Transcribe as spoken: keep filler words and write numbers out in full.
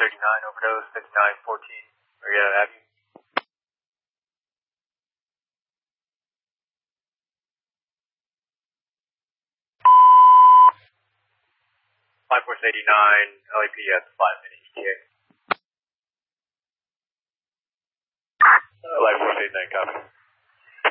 eighty-nine, overdose, fifty-nine fourteen. Marietta Avenue. Flight Force eighty-nine, L A P at five minute E T A. Uh, Life Force eighty-nine, copy.